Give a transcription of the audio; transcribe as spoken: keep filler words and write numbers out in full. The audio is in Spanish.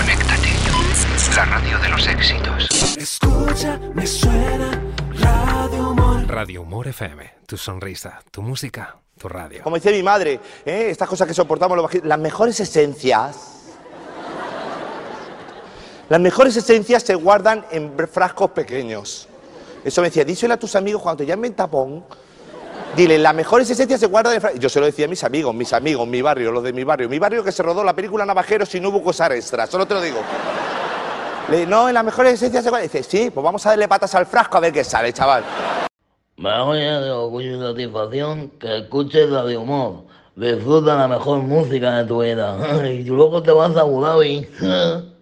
Conéctate. La radio de los éxitos. Escucha, me suena Radio Humor. Radio Humor F M. Tu sonrisa, tu música, tu radio. Como dice mi madre, ¿eh? Estas cosas que soportamos los bajitos, las mejores esencias... Las mejores esencias se guardan en frascos pequeños. Eso me decía, díselo a tus amigos cuando te llamen tapón. Dile, las mejores esencias se guardan en frascos. Yo se lo decía a mis amigos, mis amigos, mi barrio, los de mi barrio. Mi barrio que se rodó la película Navajeros y no hubo cosas extras, solo te lo digo. Le, no, en las mejores esencias se guardan. Dice, sí, pues vamos a darle patas al frasco a ver qué sale, chaval. Me voy de orgullo y satisfacción que escuches Radio Humor. Disfruta la mejor música de tu vida. Y luego te vas a Abu Dhabi.